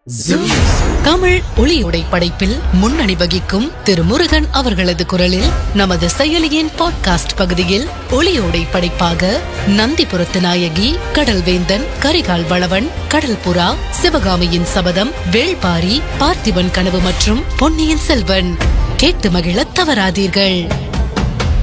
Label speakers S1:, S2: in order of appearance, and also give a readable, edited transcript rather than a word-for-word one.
S1: தமிழ் ஒளியுடை படைப்பில் முன்னணி வகிக்கும் திரு முருகன் அவர்களது குரலில் நமது செயலியின் பாட்காஸ்ட் பகுதியில் ஒளியோடை படைப்பாக நந்திபுரத்து நாயகி, கடல்வேந்தன், கரிகால் வளவன், கடல் புறா, சிவகாமியின் சபதம், வேள்பாரி, பார்த்திபன் கனவு மற்றும் பொன்னியின் செல்வன் கேட்டு மகிழ தவறாதீர்கள்.